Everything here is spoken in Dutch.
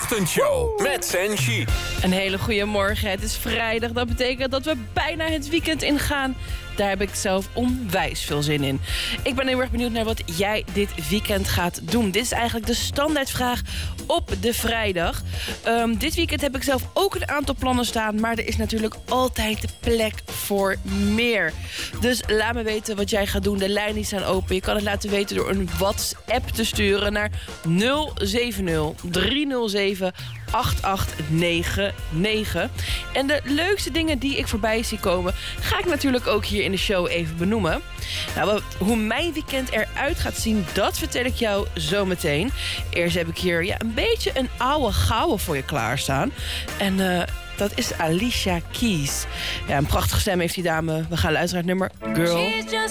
Ochtendshow met Senshi. Een hele goede morgen. Het is vrijdag. Dat betekent dat we bijna het weekend ingaan. Daar heb ik zelf onwijs veel zin in. Ik ben heel erg benieuwd naar wat jij dit weekend gaat doen. Dit is eigenlijk de standaardvraag op de vrijdag. Dit weekend heb ik zelf ook een aantal plannen staan. Maar er is natuurlijk altijd plek voor meer. Dus laat me weten wat jij gaat doen. De lijnen staan open. Je kan het laten weten door een WhatsApp te sturen naar 070 307 8899. En de leukste dingen die ik voorbij zie komen, ga ik natuurlijk ook hier in de show even benoemen. Nou, hoe mijn weekend eruit gaat zien, dat vertel ik jou zo meteen. Eerst heb ik hier een beetje een oude gouden voor je klaarstaan. En dat is Alicia Keys. Ja, een prachtige stem heeft die dame. We gaan luisteren naar het nummer Girl.